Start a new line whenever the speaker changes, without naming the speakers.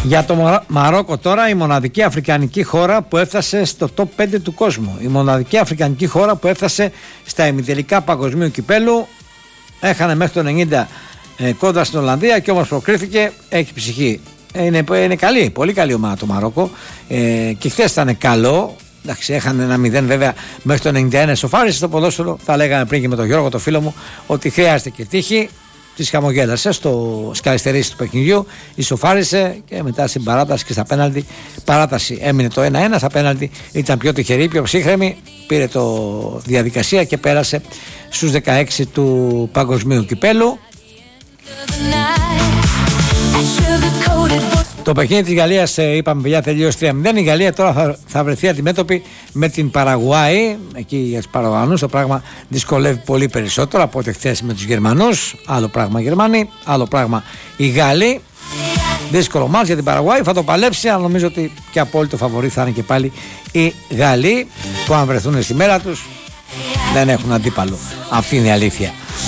Για το Μαρόκο τώρα, η μοναδική αφρικανική χώρα που έφτασε στο top 5 του κόσμου. Η μοναδική αφρικανική χώρα που έφτασε στα ημιτελικά παγκοσμίου κυπέλου. Έχανε μέχρι το 90 κόντρα στην Ολλανδία και όμως προκρίθηκε, έχει ψυχή. Είναι καλή, πολύ καλή ομάδα το Μαρόκο και χθες ήταν καλό. Εντάξει, έχανε ένα 0 βέβαια μέχρι το 91 σοφάρισε στο ποδόσφαιρο. Θα λέγαμε πριν και με τον Γιώργο, το φίλο μου, ότι χρειάζεται και τύχη. Της χαμογέλασε στο σκαριστερίσι του παιχνιδιού, ισοφάρισε και μετά στην παράταση και στα πέναλτι. Παράταση έμεινε το 1-1, στα πέναλτι ήταν πιο τυχερή, πιο ψύχρεμη. Πήρε το διαδικασία και πέρασε στους 16 του παγκοσμίου κυπέλου. Το παιχνίδι της Γαλλίας, είπαμε παιδιά, τελείωσε 3-0. Η Γαλλία τώρα θα βρεθεί αντιμέτωπη με την Παραγουάη. Εκεί για τους Παραγουανούς το πράγμα δυσκολεύει πολύ περισσότερο από ό,τι χθες με τους Γερμανούς. Άλλο πράγμα Γερμανοί, άλλο πράγμα οι Γάλλοι. Δύσκολο μάτς για την Παραγουάη, θα το παλέψει, αλλά νομίζω ότι και απόλυτο φαβορί θα είναι και πάλι οι Γάλλοι, που αν βρεθούν στη μέρα τους δεν έχουν αντίπαλο. Αυτή είναι η αλήθεια.